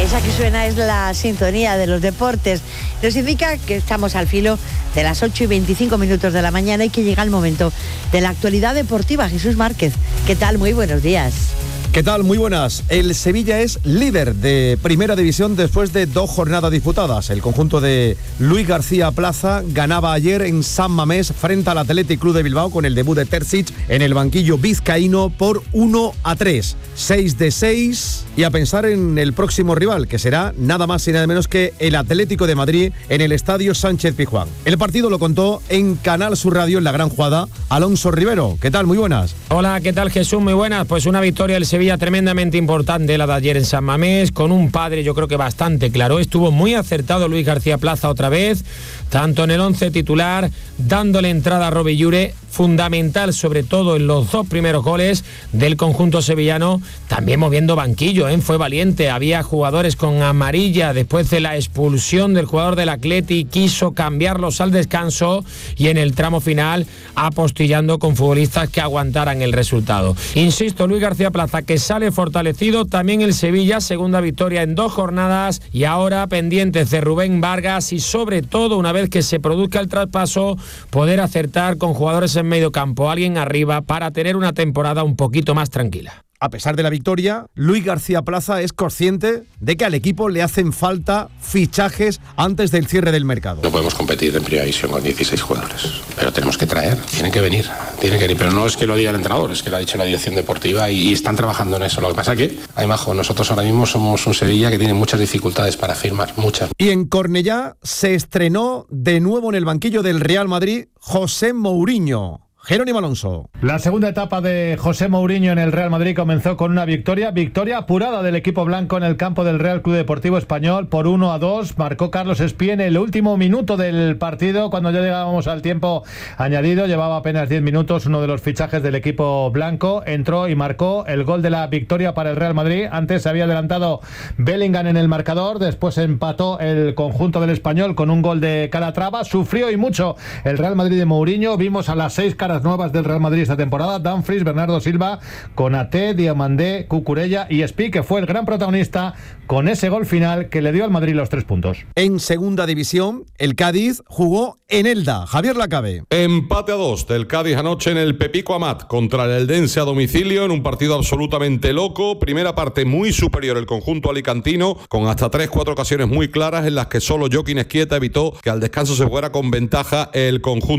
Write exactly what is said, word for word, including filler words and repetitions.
Esa que suena es la sintonía de los deportes. Nos indica que estamos al filo de las ocho y veinticinco minutos de la mañana y que llega el momento de la actualidad deportiva. Jesús Márquez, ¿qué tal? Muy buenos días. ¿Qué tal? Muy buenas. El Sevilla es líder de Primera División después de dos jornadas disputadas. El conjunto de Luis García Plaza ganaba ayer en San Mamés frente al Athletic Club de Bilbao con el debut de Terzic en el banquillo vizcaíno por uno a tres. seis de seis y a pensar en el próximo rival, que será nada más y nada menos que el Atlético de Madrid en el Estadio Sánchez Pizjuán. El partido lo contó en Canal Sur Radio en la gran jugada Alonso Rivero. ¿Qué tal? Muy buenas. Hola, ¿qué tal, Jesús? Muy buenas. Pues una victoria del Sevilla tremendamente importante, la de ayer en San Mamés, con un padre yo creo que bastante claro. Estuvo muy acertado Luis García Plaza otra vez, tanto en el once titular, dándole entrada a Robbie Llure, fundamental sobre todo en los dos primeros goles del conjunto sevillano, también moviendo banquillo, ¿eh? Fue valiente, había jugadores con amarilla después de la expulsión del jugador del Atleti, quiso cambiarlos al descanso y en el tramo final apostillando con futbolistas que aguantaran el resultado. Insisto, Luis García Plaza que sale fortalecido, también el Sevilla, segunda victoria en dos jornadas y ahora pendientes de Rubén Vargas y sobre todo una vez que se produzca el traspaso poder acertar con jugadores en medio campo, alguien arriba para tener una temporada un poquito más tranquila. A pesar de la victoria, Luis García Plaza es consciente de que al equipo le hacen falta fichajes antes del cierre del mercado. No podemos competir en Primera División con dieciséis jugadores, pero tenemos que traer, tienen que venir, tienen que venir, pero no es que lo diga el entrenador, es que lo ha dicho la dirección deportiva y, y están trabajando en eso. Lo que pasa es que, ay, majo, nosotros ahora mismo somos un Sevilla que tiene muchas dificultades para firmar, muchas. Y en Cornellá se estrenó de nuevo en el banquillo del Real Madrid José Mourinho. Jerónimo Alonso. La segunda etapa de José Mourinho en el Real Madrid comenzó con una victoria, victoria apurada del equipo blanco en el campo del Real Club Deportivo Español por uno a dos. Marcó Carlos Espí en el último minuto del partido, cuando ya llegábamos al tiempo añadido, llevaba apenas diez minutos, uno de los fichajes del equipo blanco entró y marcó el gol de la victoria para el Real Madrid. Antes se había adelantado Bellingham en el marcador, después empató el conjunto del Español con un gol de Calatrava. Sufrió y mucho el Real Madrid de Mourinho. Vimos a las seis caras nuevas del Real Madrid esta temporada: Dumfries, Bernardo Silva, Konaté, Diamandé, Cucurella y Espí, que fue el gran protagonista con ese gol final que le dio al Madrid los tres puntos. En segunda división, el Cádiz jugó en Elda. Javier Lacabe. Empate a dos del Cádiz anoche en el Pepico Amat contra el Eldense a domicilio en un partido absolutamente loco. Primera parte muy superior el conjunto alicantino, con hasta tres, cuatro ocasiones muy claras en las que solo Joaquín Esquieta evitó que al descanso se fuera con ventaja el conjunto